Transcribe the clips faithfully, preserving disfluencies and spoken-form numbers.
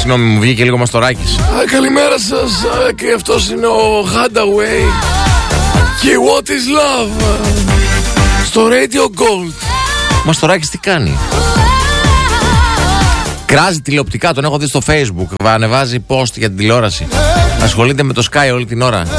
Συγγνώμη, μου βγήκε λίγο μαστοράκης. Καλημέρα σας, και αυτός είναι ο Hadaway και What is Love στο Radio Gold. Μαστοράκης τι κάνει? Κράζει τηλεοπτικά, τον έχω δει στο Facebook. Ανεβάζει post για την τηλεόραση. Ασχολείται με το Sky όλη την ώρα.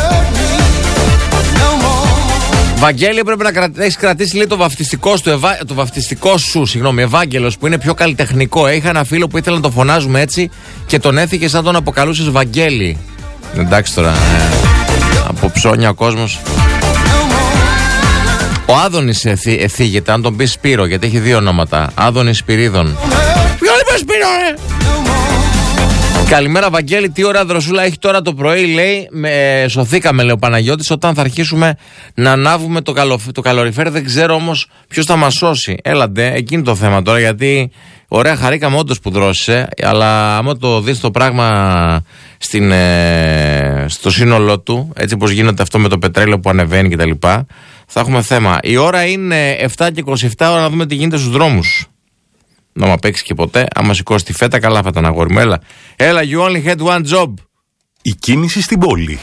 Βαγγέλη, πρέπει να κρατη... έχεις κρατήσει λίγο το βαφτιστικό σου, ευα... το βαφτιστικό σου, συγγνώμη, Ευάγγελος, που είναι πιο καλλιτεχνικό. Είχα ένα φίλο που ήθελε να το φωνάζουμε έτσι και τον έθηκε σαν τον αποκαλούσες Βαγγέλη. Εντάξει τώρα, ε... από ψώνια ο κόσμος. Ο Άδωνης εθί... εθίγεται, αν τον πει Σπύρο, γιατί έχει δύο ονόματα. Άδωνης Σπυρίδων. Ποιον είπε Σπύρο, ρε! Καλημέρα Βαγγέλη, τι ώρα δροσούλα έχει τώρα το πρωί, λέει. Με, σωθήκαμε, λέει ο Παναγιώτης, όταν θα αρχίσουμε να ανάβουμε το, καλο, το καλοριφέρ. Δεν ξέρω όμως ποιος θα μας σώσει. Έλατε, εκείνη το θέμα τώρα, γιατί ωραία χαρήκαμε όντως που δρόσησε, αλλά άμα το δεις το πράγμα στην, ε, στο σύνολό του, έτσι πως γίνεται αυτό με το πετρέλαιο που ανεβαίνει κτλ., θα έχουμε θέμα. Η ώρα είναι επτά και είκοσι επτά, ώρα να δούμε τι γίνεται στους δρόμους. Να μ' παίξει και ποτέ. Άμα σηκώσει τη φέτα, καλά θα ήταν, αγόρι μου. Έλα. Έλα, you only had one job. Η κίνηση στην πόλη.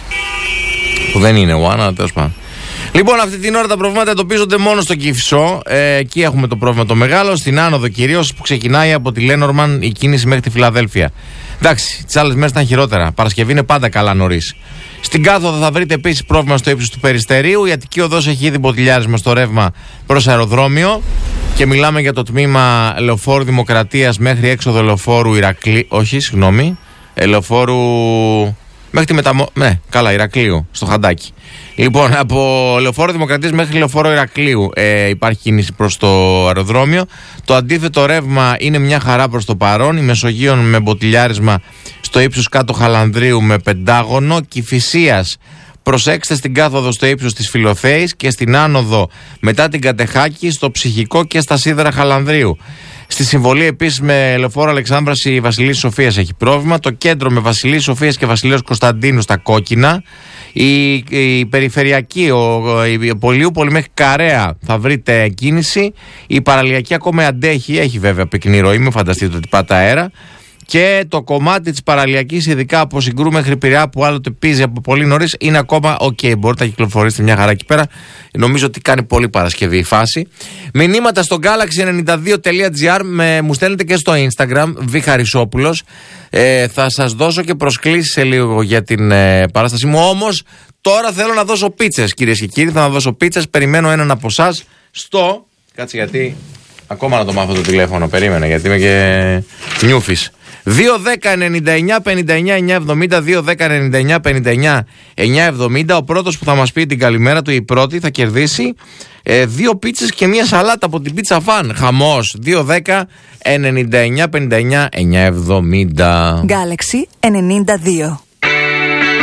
Που δεν είναι one, αλλά τέλος πάντων. Λοιπόν, αυτή την ώρα τα προβλήματα εντοπίζονται μόνο στο Κηφισό. Ε, εκεί έχουμε το πρόβλημα το μεγάλο. Στην άνοδο κυρίως, που ξεκινάει από τη Λένορμαν η κίνηση μέχρι τη Φιλαδέλφια. Εντάξει, τις άλλες μέρες ήταν χειρότερα. Παρασκευή είναι πάντα καλά νωρίς. Στην κάθοδο θα βρείτε επίσης πρόβλημα στο ύψος του Περιστερίου. Η Αττική Οδός έχει ήδη μποτιλιάρισμα στο ρεύμα προς αεροδρόμιο. Και μιλάμε για το τμήμα Λεωφόρου Δημοκρατίας μέχρι έξοδο Λεωφόρου Ηρακλείου. Όχι, συγγνώμη. Λεωφόρου. Μέχρι τη μεταμο... Ναι, καλά, Ηρακλείου, στο Χαντάκι. Λοιπόν, από Λεωφόρο Δημοκρατίας μέχρι Λεωφόρο Ηρακλείου ε, υπάρχει κίνηση προς το αεροδρόμιο. Το αντίθετο ρεύμα είναι μια χαρά προς το παρόν. Η Μεσογείων με μποτιλιάρισμα στο ύψος κάτω Χαλανδρίου με πεντάγωνο. Κηφισίας, προσέξτε στην κάθοδο στο ύψος της Φιλοθέης και στην άνοδο μετά την Κατεχάκη στο Ψυχικό και στα Σίδερα Χαλανδρίου. Στη συμβολή επίσης με Λεωφόρο Αλεξάνδρας η Βασιλής Σοφίας έχει πρόβλημα. Το κέντρο με Βασιλής Σοφίας και Βασιλέως Κωνσταντίνου στα κόκκινα. Η, η περιφερειακή, ο, η Πολιούπολη μέχρι Καρέα θα βρείτε κίνηση. Η παραλιακή ακόμα αντέχει, έχει βέβαια πυκνή ροή, μην φανταστείτε ότι πάτε αέρα. Και το κομμάτι της παραλιακής, ειδικά από Συγκρού μέχρι Πειραιά, που άλλοτε πίζει από πολύ νωρίς, είναι ακόμα οκ. Okay. Μπορείτε να κυκλοφορήσετε μια χαρά εκεί πέρα. Νομίζω ότι κάνει πολύ Παρασκευή η φάση. Μηνύματα στο γκάλαξι ενενήντα δύο τελεία τζι άρ με, μου στέλνετε και στο Instagram, Β. Χαρισόπουλος. Ε, θα σας δώσω και προσκλήσεις σε λίγο για την ε, παράστασή μου. Όμως τώρα θέλω να δώσω πίτσες, κυρίες και κύριοι. Θα να δώσω πίτσες. Περιμένω έναν από εσάς στο. Κάτσε, γιατί ακόμα να το μάθω το τηλέφωνο. Περίμενα, γιατί είμαι και νιούφης. δύο δέκα ενενήντα εννιά πενήντα εννιά εννιακόσια εβδομήντα, δύο δέκα ενενήντα εννιά πενήντα εννιά εννιακόσια εβδομήντα. Ο πρώτος που θα μας πει την καλημέρα του, η πρώτη, θα κερδίσει ε, δύο πίτσες και μία σαλάτα από την Pizza Fan. Χαμός. δύο δέκα ενενήντα εννιά πενήντα εννιά εννιακόσια εβδομήντα. Galaxy ενενήντα δύο.